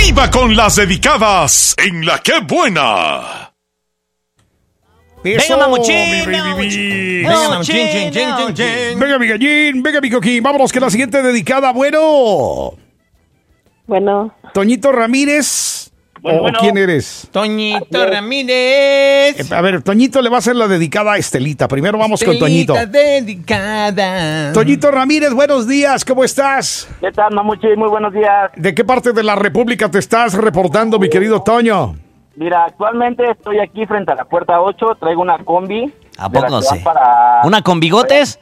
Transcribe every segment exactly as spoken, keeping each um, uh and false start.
¡Viva con las dedicadas en La Qué Buena! Venga, mamuchín, mi mamuchín. Venga, mamuchín, chin, chin, chin, chin. Venga, mi gallín, venga, mi coquín. Vámonos que la siguiente dedicada, bueno. Bueno. Toñito Ramírez. Bueno, ¿O bueno. quién eres? Toñito Ramírez. Eh, a ver, Toñito le va a hacer la dedicada a Estelita. Primero vamos con Toñito. Estelita dedicada. Toñito Ramírez, buenos días, ¿cómo estás? ¿Qué tal, Mamuchi? Muy buenos días. ¿De qué parte de la República te estás reportando, mi querido Toño? Mira, actualmente estoy aquí frente a la puerta ocho, traigo una combi. ¿A de la poco que va sí? Para... ¿Una con bigotes?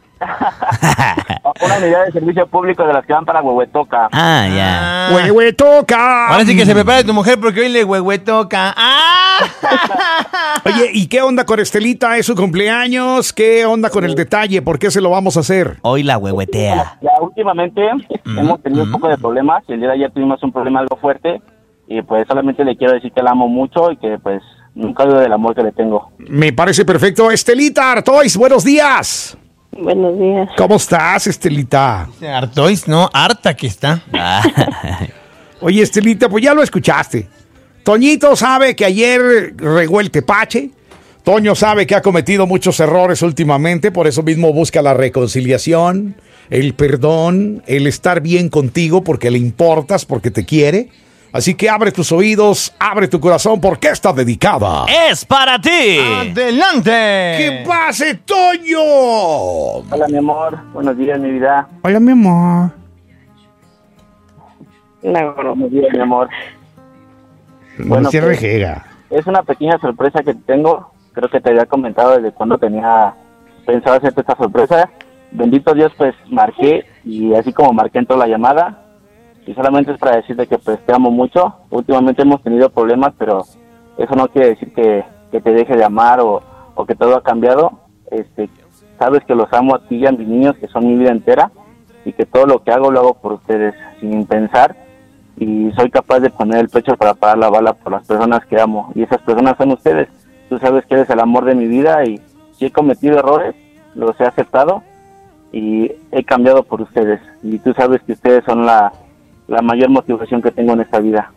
Una unidad de servicio público de las que van para Huehuetoca. Ah, ya. Ah. ¡Huehuetoca! Ahora sí que se prepare tu mujer porque hoy le huehuetoca. ¡Ah! Oye, ¿y qué onda con Estelita? ¿Es su cumpleaños? ¿Qué onda con el detalle? ¿Por qué se lo vamos a hacer? Hoy la huehuetea. Ya últimamente hemos tenido un poco de problemas. El día de ayer tuvimos un problema algo fuerte. Y pues solamente le quiero decir que la amo mucho y que pues nunca dudo del amor que le tengo. Me parece perfecto. Estelita Artois, buenos días. Buenos días. ¿Cómo estás, Estelita? Artois, no, harta que está. Oye, Estelita, pues ya lo escuchaste. Toñito sabe que ayer regó el tepache. Toño sabe que ha cometido muchos errores últimamente, por eso mismo busca la reconciliación, el perdón, el estar bien contigo porque le importas, porque te quiere. Así que abre tus oídos, abre tu corazón, porque está dedicada. ¡Es para ti! ¡Adelante! ¡Que pase, Toño! Hola, mi amor. Buenos días, mi vida. Hola, mi amor. La Buenos días, mi amor. No Bueno, se pues, rejega. Es una pequeña sorpresa que tengo. Creo que te había comentado desde cuando tenía pensado hacerte esta sorpresa. Bendito Dios, pues marqué y así como marqué entró la llamada. Y solamente es para decirte que pues te amo mucho. Últimamente hemos tenido problemas, pero eso no quiere decir que, que te deje de amar o, o que todo ha cambiado. Este, sabes que los amo a ti y a mis niños, que son mi vida entera, y que todo lo que hago lo hago por ustedes, sin pensar. Y soy capaz de poner el pecho para parar la bala por las personas que amo. Y esas personas son ustedes. Tú sabes que eres el amor de mi vida y si he cometido errores, los he aceptado y he cambiado por ustedes. Y tú sabes que ustedes son la... la mayor motivación que tengo en esta vida.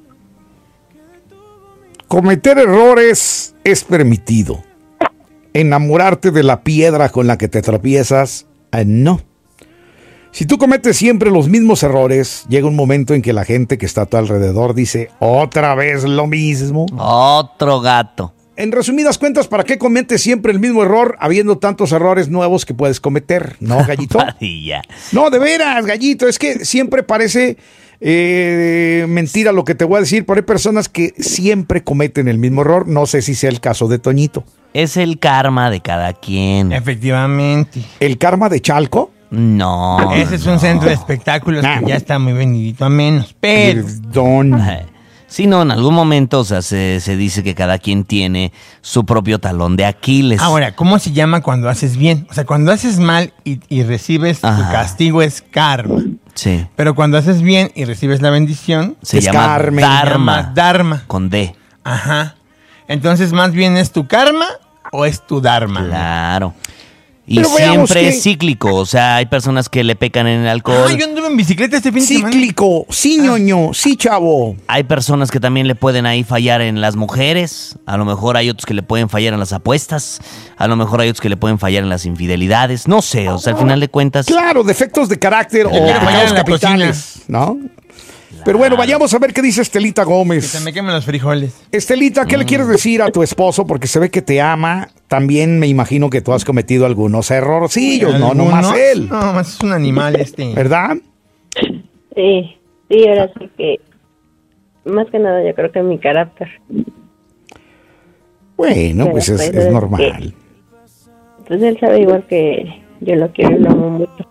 Cometer errores es permitido. Enamorarte de la piedra con la que te tropiezas, eh, no. Si tú cometes siempre los mismos errores, llega un momento en que la gente que está a tu alrededor dice, otra vez lo mismo. Otro gato. En resumidas cuentas, ¿para qué cometes siempre el mismo error habiendo tantos errores nuevos que puedes cometer? ¿No, Gallito? Padilla. No, de veras, Gallito, es que siempre parece eh, mentira lo que te voy a decir, pero hay personas que siempre cometen el mismo error. No sé si sea el caso de Toñito. Es el karma de cada quien. Efectivamente. ¿El karma de Chalco? No. Ese es un no. centro de espectáculos Nah. que ya está muy venidito a menos. Pero Perdón. Sí, no, en algún momento, o sea, se, se dice que cada quien tiene su propio talón de Aquiles. ahora, ¿cómo se llama cuando haces bien? O sea, cuando haces mal y, y recibes tu Ajá. castigo es karma. Sí. Pero cuando haces bien y recibes la bendición, Se Es llama Carmen. se Dharma. llama Dharma. Con D. Ajá. Entonces, más bien, ¿es tu karma o es tu Dharma? Claro. Y Pero veamos siempre que- es cíclico. O sea, hay personas que le pecan en el alcohol. Ah, yo anduve en bicicleta este fin de semana. Cíclico, sí, ñoño, sí, chavo. Hay personas que también le pueden ahí fallar en las mujeres. A lo mejor hay otros que le pueden fallar en las apuestas. A lo mejor hay otros que le pueden fallar en las infidelidades. No sé, o sea, al final de cuentas. Claro, defectos de carácter o quiero fallar pecados en la capitales, ¿no? Pero bueno, vayamos a ver qué dice Estelita Que se Gómez. me quemen los frijoles. Estelita, ¿qué le quieres decir a tu esposo? Porque se ve que te ama. También me imagino que tú has cometido algunos errorcillos, no ¿Algunos? nomás él. No, más es un animal este. ¿Verdad? Sí, sí, ahora sí que, más que nada yo creo que mi carácter. Bueno, pues es, Pero, es pues, normal. Pues él sabe igual que yo lo quiero y lo amo mucho.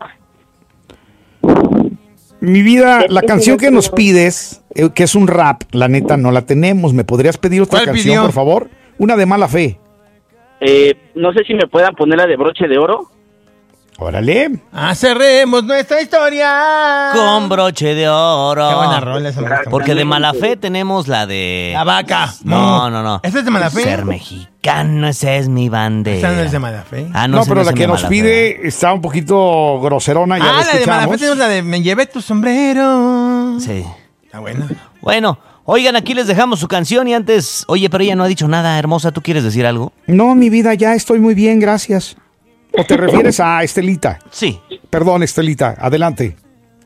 Mi vida, Es la que canción sí, que no nos tengo. pides, eh, que es un rap, la neta no la tenemos. ¿Me podrías pedir otra ¿Cuál canción, pidió? por favor? Una de Mala Fe. Eh, no sé si me puedan poner la de broche de oro. Órale. Ah, cerremos nuestra historia. Con broche de oro. Qué buena rola esa me gusta Porque mucho. de mala fe tenemos la de... La vaca. No, no, no. ¿Esa es de mala fe? Ser mexicano, esa es mi bandera. Esa no es de mala fe. Ah, no, No, esa pero es la de que nos mala fe. pide está un poquito groserona, ya Ah, la la de mala fe escuchamos. tenemos la de Me llevé tu sombrero. Sí. Ah, bueno. Bueno, oigan, aquí les dejamos su canción y antes... Oye, pero ella no ha dicho nada, hermosa. ¿Tú quieres decir algo? No, mi vida, ya estoy muy bien, gracias. ¿O te refieres a Estelita? Sí. Perdón, Estelita, adelante.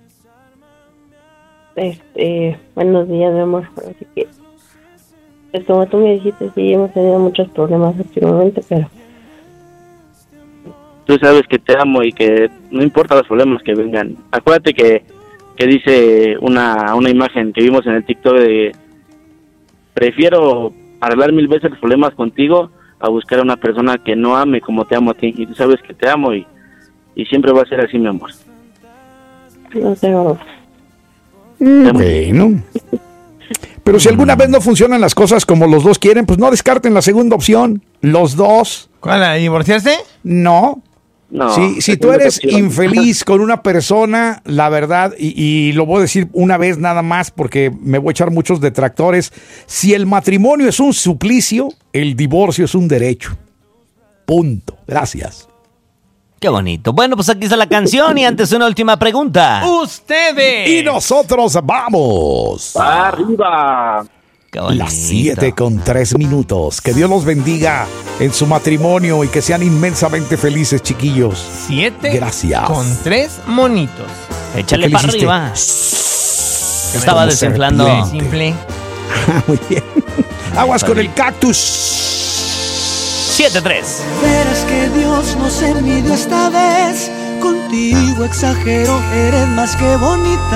Este, buenos días, mi amor. Así que, pues como tú me dijiste, sí, hemos tenido muchos problemas últimamente, pero Tú sabes que te amo y que no importa los problemas que vengan. Acuérdate que, que dice una, una imagen que vimos en el TikTok de prefiero arreglar mil veces los problemas contigo a buscar a una persona que no ame como te amo a ti. Y tú sabes que te amo y, y siempre va a ser así, mi amor. no tengo. Bueno. Pero si alguna vez no funcionan las cosas como los dos quieren, pues no descarten la segunda opción. Los dos. ¿Cuál? ¿A divorciarse? No. No, Si, si es tú una eres opción. infeliz con una persona, la verdad, y, y lo voy a decir una vez nada más porque me voy a echar muchos detractores, si el matrimonio es un suplicio, el divorcio es un derecho. Punto. Gracias. Qué bonito. Bueno, pues aquí está la canción y antes una última pregunta. ¡Ustedes! Y nosotros vamos. ¡Arriba! Qué bonito. Las siete con tres minutos. Que Dios los bendiga en su matrimonio y que sean inmensamente felices, chiquillos. Siete. Gracias. Con tres monitos. Échale ¿Qué le para hiciste? arriba. Estaba Como desinflando. serpiente. Simple. Muy bien. Aguas con el padrito. cactus. siete tres. Verás que Dios nos envidió esta vez. Contigo exagero, eres más que bonita.